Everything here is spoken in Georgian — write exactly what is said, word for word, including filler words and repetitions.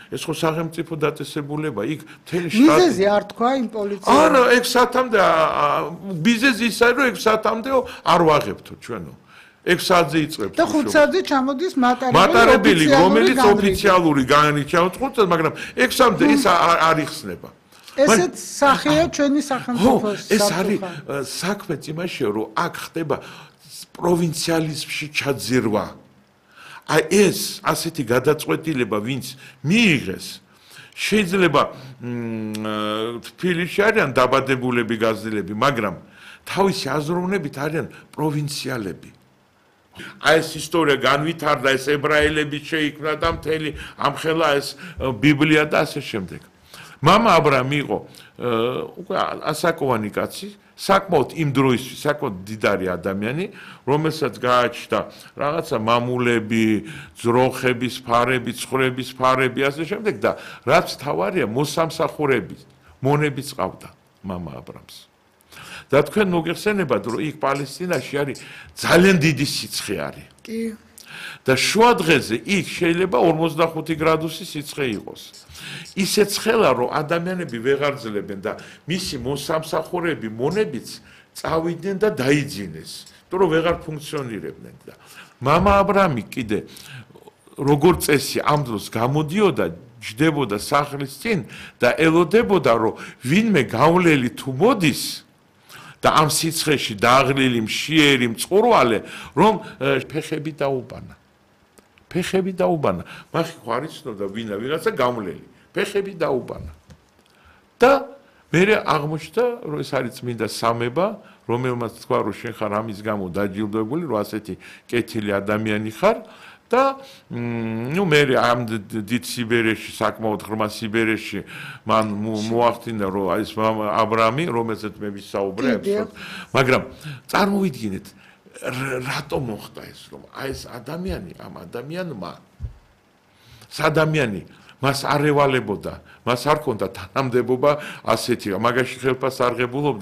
ეს ხო სახელმწიფო დაწესებულება, იქ მთელი შტატი. მიზეზი არ თქვა იმ პოლიციამ. არა, ეგ სათამდე მიზეზი ის არის, რომ ეგ სათამდეო არ ვაღებთო ჩვენო. ეგ საათზე იწყებს. და ხუთ საათზე ჩამოდის მატარებელი, მატარებელი, რომელიც ოფიციალური განრიჩავს ხუთ საათს, მაგრამ ეგ სამდე ის არ იხსნება. ესეც სახეა ჩვენი სახელმწიფოს. ეს არის საქმეც იმაშია, რომ აქ ხდება პროვინციალიზმში ჩაძირვა. აი ეს ასეთი გადაწყვეტილება, ვინც მიიღეს, შეიძლება თბილისში არიან დაბადებულები, გაზრდილები, მაგრამ თავისი აზროვნებით არიან პროვინციალები. აი ეს ისტორია განვითარდა, ეს ებრაელები შეიქმნა და მთელი ამხელა ეს ბიბლია და ასე შემდეგ. მამა აბრაამი იყო უკვე ასაკოვანი კაცი, საკმაოდ იმ დროისთვის საკმაოდ დიდარი ადამიანი, რომელსაც გააჩნდა რაღაცა მამულები, ძროხების ფარები, ცხვრების ფარები, ასე შემდეგ და რაც თავარია მოსამსახურები, მონებიც ყავდა მამა აბრაამს. და თქვენ მოგეხსენებათ, რომ იქ პალესტინაში არის ძალიან დიდი სიცხე არის. კი. და შუა დღეზე იქ შეიძლება ორმოცდახუთი გრადუსი სიცხე იყოს. ისე ცხელა, რომ ადამიანები ვეღარ ძლებენ და მისი მოსამსახურეები, მონებიც წავიდნენ და დაიძინეს, იმიტომ რომ ვეღარ ფუნქციონირებდნენ და მამა აბრაამი კიდე როგორ წესი ამ დროს გამოდიოდა, ჯდებოდა სახლის წინ და ელოდებოდა, რომ ვინმე გავლელი თუ მოდის და ამ სიცხეში დაღლილი, მშიერი, მწყურვალე, რომ ფეხები დაუბანა. ფეხები დაუბანა. მახი ხო არ იცნობდა ვინა ვიღაცა გამვლელი. ფეხები დაუბანა. და მე აღმოჩნდა, რომ ეს არის წმინდა სამება, რომელმაც თქვა, რომ შენ ხარ ამის გამო დაჯილდოებული, რომ ასეთი კეთილი ადამიანი ხარ და ნუ მე ამ დიდ სიბერეში, საკმაოდ ღრმა სიბერეში მან მოახდინა, რომ ეს აბრაამი, რომელზეც მე ვისაუბრე, მაგრამ წარმოვიდგინეთ რატომ მოხდა ეს, რომ აი ეს ადამიანი, ამ ადამიანმა ადამიანი მას არ ევალებოდა, მას არ ჰქონდა თანამდებობა ასეთი, მაგაში ხელფას არ ღებულობდა